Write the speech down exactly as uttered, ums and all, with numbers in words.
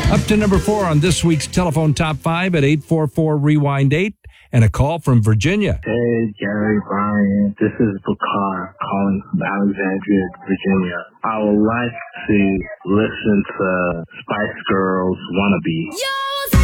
Up to number four on this week's Telephone Top five at eight four four rewind eight, and a call from Virginia. Hey, Gary, Brian. This is Bakar calling from Alexandria, Virginia. I would like to listen to Spice Girls Wannabe. Yo!